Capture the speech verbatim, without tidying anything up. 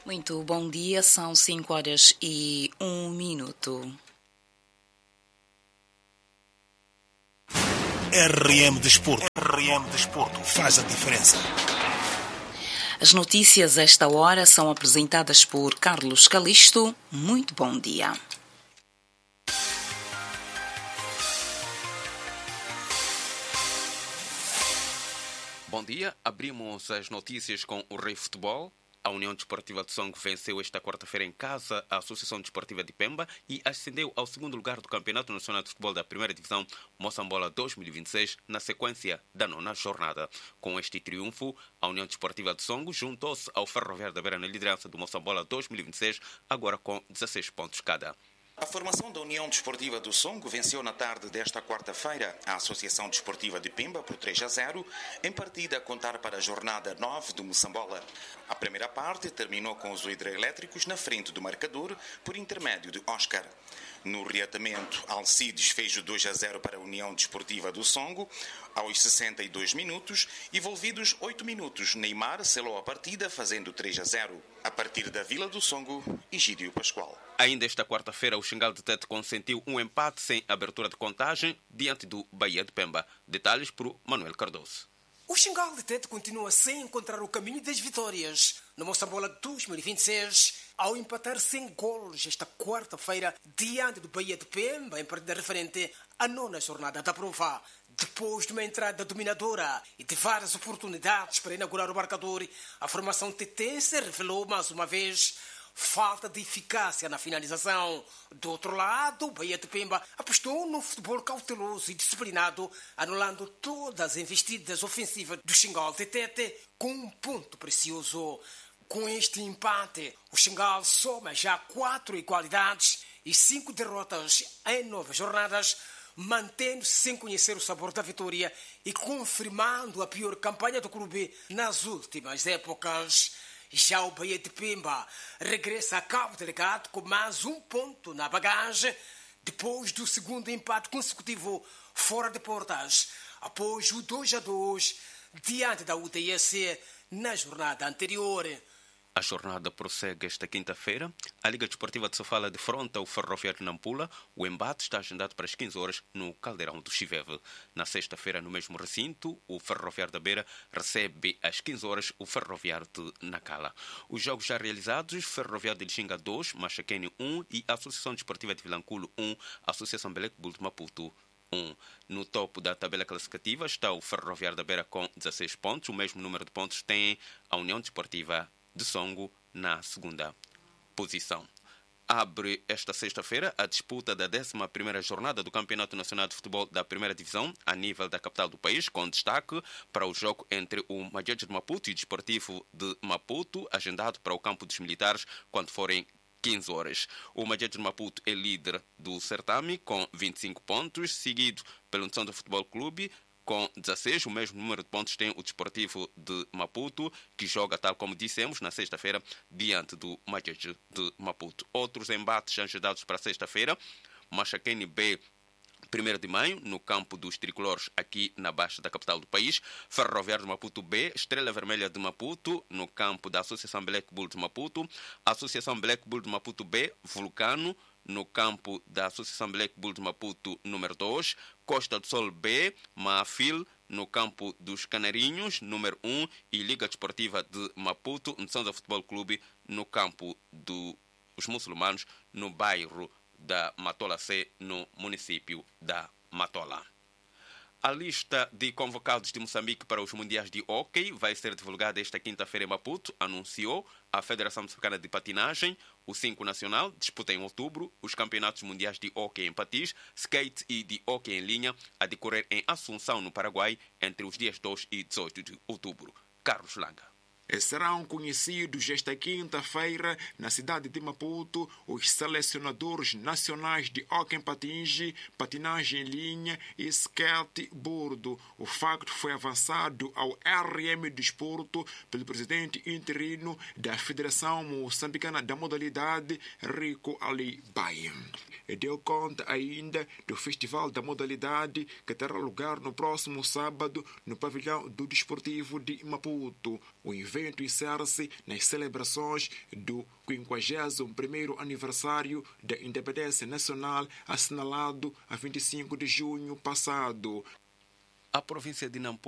Muito bom dia, são cinco horas e um minuto. R M Desporto. R M Desporto faz a diferença. As notícias a esta hora são apresentadas por Carlos Calisto. Muito bom dia. Bom dia, abrimos as notícias com o Rei Futebol. A União Desportiva de Songo venceu esta quarta-feira em casa a Associação Desportiva de Pemba e ascendeu ao segundo lugar do Campeonato Nacional de Futebol da Primeira Divisão Moçambola dois mil e vinte e seis, na sequência da nona jornada. Com este triunfo, a União Desportiva de Songo juntou-se ao Ferroviário da Beira na liderança do Moçambola dois mil e vinte e seis, agora com dezesseis pontos cada. A formação da União Desportiva do Songo venceu na tarde desta quarta-feira a Associação Desportiva de Pemba por três a zero, em partida a contar para a jornada nove do Moçambola. A primeira parte terminou com os hidroelétricos na frente do marcador por intermédio de Oscar. No reatamento, Alcides fez o dois a zero para a União Desportiva do Songo aos sessenta e dois minutos. Envolvidos oito minutos, Neymar selou a partida fazendo três a zero. A partir da Vila do Songo, Egídio Pascoal. Ainda esta quarta-feira, o Xingal de Tete consentiu um empate sem abertura de contagem diante do Bahia de Pemba. Detalhes por Manuel Cardoso. O Xingal de Tete continua sem encontrar o caminho das vitórias no Moçambola dois mil e vinte e seis, ao empatar sem golos esta quarta-feira diante do Bahia de Pemba em partida referente à nona jornada da prova. Depois de uma entrada dominadora e de várias oportunidades para inaugurar o marcador, a formação tetense revelou mais uma vez falta de eficácia na finalização. Do outro lado, o Bahia de Pemba apostou no futebol cauteloso e disciplinado, anulando todas as investidas ofensivas do Xingal de Tete com um ponto precioso. Com este empate, o Xingal soma já quatro igualdades e cinco derrotas em nove jornadas, mantendo-se sem conhecer o sabor da vitória e confirmando a pior campanha do clube nas últimas épocas. Já o Bahia de Pemba regressa a Cabo Delegado com mais um ponto na bagagem, depois do segundo empate consecutivo fora de portas, após o dois a dois diante da U T S na jornada anterior. A jornada prossegue esta quinta-feira. A Liga Desportiva de Sofala defronta o Ferroviário de Nampula. O embate está agendado para as quinze horas no Caldeirão do Chiveve. Na sexta-feira, no mesmo recinto, o Ferroviário da Beira recebe às quinze horas o Ferroviário de Nacala. Os jogos já realizados: Ferroviário de Lixinga dois, Machaquene um e Associação Desportiva de Vilanculo um, Associação Belec Bull de Maputo um. No topo da tabela classificativa está o Ferroviário da Beira com dezesseis pontos. O mesmo número de pontos tem a União Desportiva de Songo na segunda posição. Abre esta sexta-feira a disputa da décima primeira jornada do Campeonato Nacional de Futebol da Primeira Divisão a nível da capital do país, com destaque para o jogo entre o Majeje de Maputo e o Desportivo de Maputo, agendado para o Campo dos Militares quando forem quinze horas. O Majeje de Maputo é líder do certame com vinte e cinco pontos, seguido pelo Ntsonda Futebol Clube com dezesseis. O mesmo número de pontos tem o Desportivo de Maputo, que joga, tal como dissemos, na sexta-feira diante do Majeje de Maputo. Outros embates agendados para sexta-feira: Machaquene B, primeiro de maio, no campo dos tricolores, aqui na baixa da capital do país. Ferroviário de Maputo B, Estrela Vermelha de Maputo, no campo da Associação Black Bull de Maputo. Associação Black Bull de Maputo B, Vulcano, no campo da Associação Black Bull de Maputo número dois. Costa do Sol B, Maafil, no campo dos Canarinhos número um. E Liga Desportiva de Maputo, Ntsonda Futebol Clube, no campo dos muçulmanos, no bairro da Matola C, no município da Matola. A lista de convocados de Moçambique para os Mundiais de Hóquei vai ser divulgada esta quinta-feira em Maputo, anunciou a Federação Moçambicana de Patinagem. O cinco Nacional disputa em outubro os Campeonatos Mundiais de Hóquei em Patins, Skate e de Hóquei em linha, a decorrer em Assunção, no Paraguai, entre os dias dois e dezoito de outubro. Carlos Langa. Serão conhecidos esta quinta-feira, na cidade de Maputo, os selecionadores nacionais de hóquei em patins, patinagem em linha e skate bordo. O facto foi avançado ao R M Desporto pelo presidente interino da Federação Moçambicana da modalidade, Rico Ali Baia. Deu conta ainda do Festival da Modalidade, que terá lugar no próximo sábado no pavilhão do Desportivo de Maputo. O evento insere-se nas celebrações do quinquagésimo primeiro aniversário da independência nacional, assinalado a vinte e cinco de junho passado. A província de Nampula